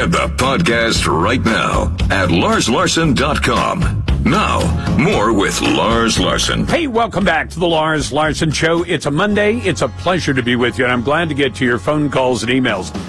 Get the podcast right now at LarsLarson.com. Now, more with Lars Larson. Hey, welcome back to the Lars Larson Show. It's a Monday. It's a pleasure to be with you, and I'm glad to get to your phone calls and emails.